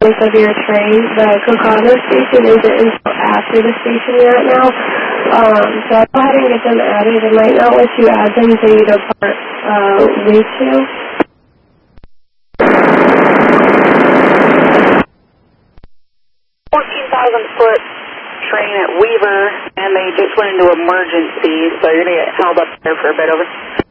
of your train. The Kokama station isn't until after the station you're at now. So I'll go ahead and get them added. It might not let you add them until you depart way 2. 14,000-foot train at Weaver, and they just went into emergency, so you're going to get held up there for a bit. Over.